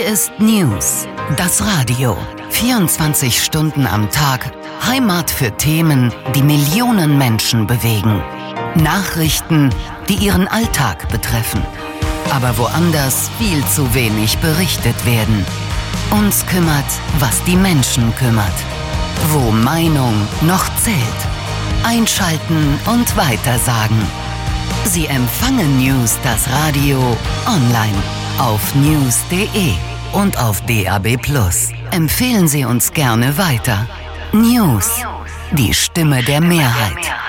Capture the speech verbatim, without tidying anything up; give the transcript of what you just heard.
ist News, das Radio. vierundzwanzig Stunden am Tag, Heimat für Themen, die Millionen Menschen bewegen. Nachrichten, die ihren Alltag betreffen. Aber woanders viel zu wenig berichtet werden. Uns kümmert, was die Menschen kümmert. Wo Meinung noch zählt. Einschalten und weitersagen. Sie empfangen News, das Radio, online, auf news punkt de und auf D A B plus. Empfehlen Sie uns gerne weiter. News, die Stimme der Mehrheit.